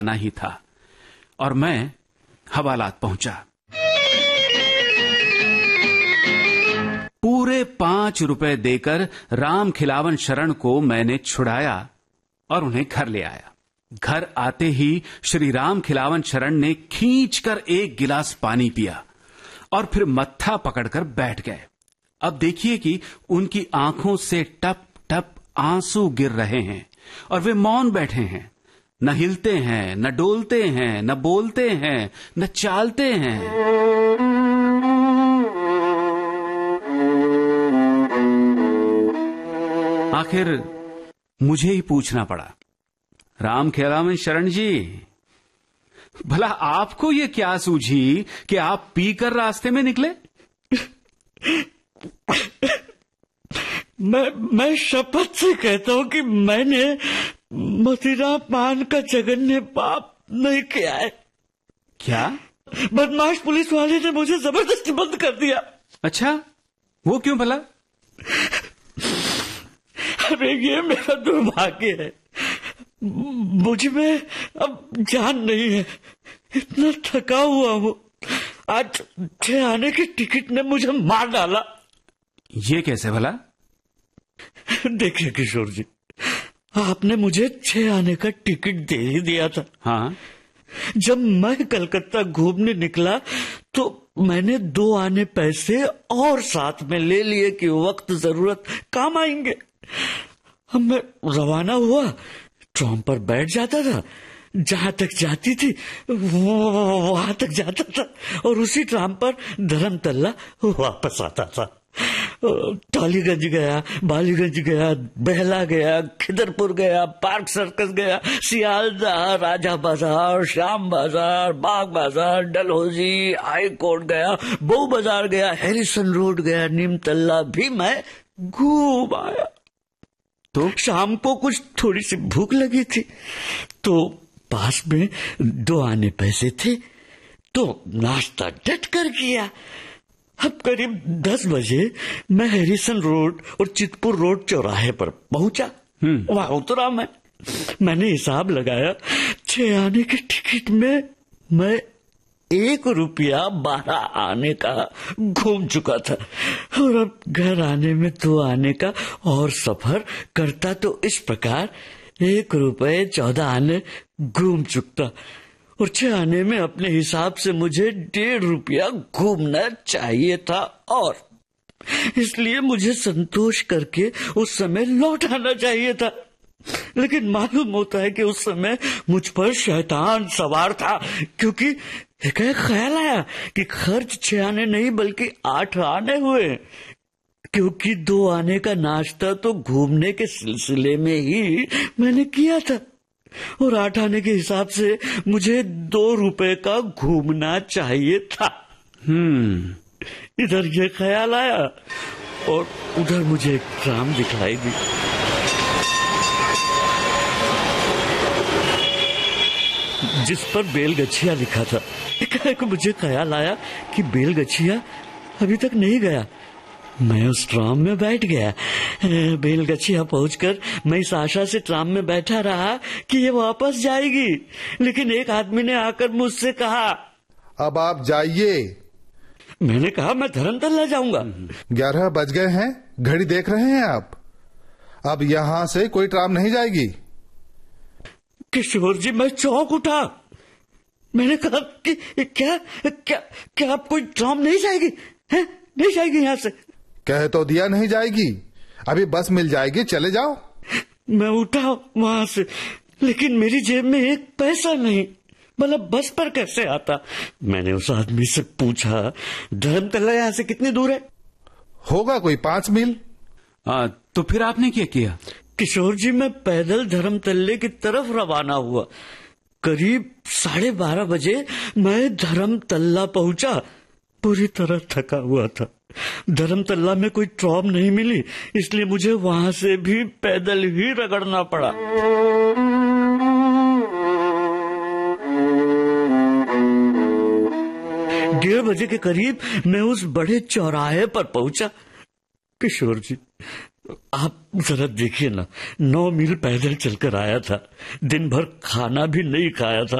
ना ही था और मैं हवालात पहुंचा। पूरे 5 रुपए देकर राम खिलावन शरण को मैंने छुड़ाया और उन्हें घर ले आया। घर आते ही श्री राम खिलावन शरण ने खींचकर 1 गिलास पानी पिया और फिर मत्था पकड़कर बैठ गए। अब देखिए कि उनकी आंखों से टप टप आंसू गिर रहे हैं और वे मौन बैठे हैं, न हिलते हैं, न डोलते हैं, न बोलते हैं, न चालते हैं। आखिर मुझे ही पूछना पड़ा, राम खिलावन शरण जी, भला आपको ये क्या सूझी कि आप पीकर रास्ते में निकले? मैं शपथ से कहता हूं कि मैंने मदिरा पान का जघन्य पाप नहीं किया है। क्या? बदमाश पुलिस वाले ने मुझे जबरदस्ती बंद कर दिया। अच्छा, वो क्यों भला? अरे ये मेरा दुर्भाग्य है, मुझ में अब जान नहीं है, इतना थका हुआ हूं। आज 6 आने की टिकट ने मुझे मार डाला। ये कैसे भला? देखिए किशोर जी, आपने मुझे 6 आने का टिकट दे ही दिया था। हाँ। जब मैं कलकत्ता घूमने निकला तो मैंने 2 आने पैसे और साथ में ले लिए कि वक्त जरूरत काम आएंगे। अब मैं रवाना हुआ, ट्राम पर बैठ जाता था, जहां तक जाती थी वहां तक जाता था और उसी ट्राम पर धर्मतल्ला वापस आता था। टॉलीगंज गया, बालीगंज गया, बहला गया, खिदरपुर गया, पार्क सर्कस गया, सियालदह, राजा बाजार, श्याम बाजार, बाग बाजार, डलहौजी, हाई कोर्ट गया, बऊ बाजार गया, हैरिसन रोड गया, नीमतल्ला भी मैं घूम आया। तो शाम को कुछ थोड़ी सी भूख लगी थी तो पास में 2 आने पैसे थे तो नाश्ता डट कर किया। अब करीब 10 बजे मैं हैरिसन रोड और चितपुर रोड चौराहे पर पहुंचा। वहां उतरा मैंने हिसाब लगाया, 6 आने की टिकट में मैं 1 रुपया 12 आने का घूम चुका था और अब घर आने में 2 आने का और सफर करता तो इस प्रकार 1 रुपये 14 आने घूम चुकता और 6 आने में अपने हिसाब से मुझे 1.5 रुपया घूमना चाहिए था और इसलिए मुझे संतोष करके उस समय लौट आना चाहिए था। लेकिन मालूम होता है कि उस समय मुझ पर शैतान सवार था, क्योंकि एक ख्याल आया कि खर्च 6 आने नहीं बल्कि 8 आने हुए, क्योंकि 2 आने का नाश्ता तो घूमने के सिलसिले में ही मैंने किया था और 8 आने के हिसाब से मुझे 2 रुपए का घूमना चाहिए था। इधर ये ख्याल आया और उधर मुझे एक ट्राम दिखाई दी। जिस पर बेलगछिया लिखा था। एक मुझे ख्याल आया कि बेलगछिया अभी तक नहीं गया। मैं उस ट्राम में बैठ गया। बेलगछिया पहुंचकर मैं इस आशा से ट्राम में बैठा रहा कि ये वापस जाएगी, लेकिन एक आदमी ने आकर मुझसे कहा, अब आप जाइए। मैंने कहा मैं धर्मतल्ला जाऊंगा। 11 बज गए हैं, घड़ी देख रहे हैं आप। अब यहाँ से कोई ट्राम नहीं जाएगी। किशोर जी, मैं चौंक उठा। मैंने कहा कि क्या क्या क्या आप कोई ट्राम नहीं जाएगी? है? नहीं जाएगी यहाँ से? कह तो दिया नहीं जाएगी, अभी बस मिल जाएगी, चले जाओ। मैं उठा वहां से, लेकिन मेरी जेब में 1 पैसा नहीं। मतलब बस पर कैसे आता? मैंने उस आदमी से पूछा, धर्मतल्ला यहाँ से कितनी दूर है? होगा कोई 5 मील। तो फिर आपने क्या किया? किशोर जी, मैं पैदल धर्मतल्ले की तरफ रवाना हुआ। करीब 12:30 बजे मैं धर्मतल्ला पहुंचा। पूरी तरह थका हुआ था। धर्मतल्ला में कोई ट्राम नहीं मिली, इसलिए मुझे वहां से भी पैदल ही रगड़ना पड़ा। 1:30 बजे के करीब मैं उस बड़े चौराहे पर पहुंचा। किशोर जी, आप जरा देखिए ना, 9 मील पैदल चलकर आया था, दिन भर खाना भी नहीं खाया था,